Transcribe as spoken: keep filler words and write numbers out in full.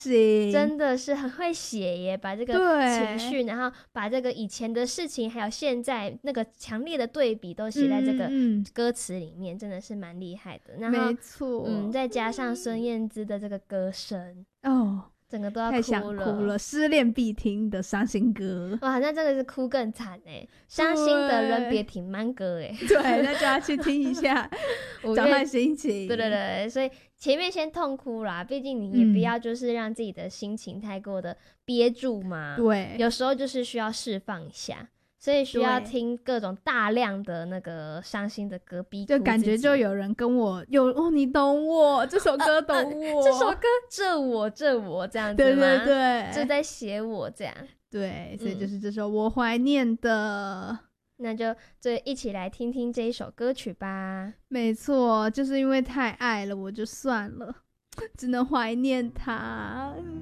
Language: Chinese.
行， 真的是很会写耶，把这个情绪，然后把这个以前的事情，还有现在那个强烈的对比都写在这个歌词里面，嗯嗯真的是蛮厉害的。然后， 没错， 嗯，再加上孙燕姿的这个歌声， 哦。 整个都要哭了， 太想哭了，失恋必听的伤心歌。 哇，那这个是哭更惨哎，伤心的人别听慢歌哎。 对，那就要去听一下，转换心情。 对对对，所以前面先痛哭啦，毕竟你也不要就是让自己的心情太过的憋住嘛。 对， 有时候就是需要释放一下。所以需要听各种大量的那个伤心的歌，逼就感觉就有人跟我有哦，你懂我，这首歌懂我， 呃呃、这首歌这我这我这样子吗？ 对对对， 就在写我这样。 对，所以就是这首我怀念的。 嗯、那就就一起来听听这一首歌曲吧。 没错，就是因为太爱了，我就算了，只能怀念它。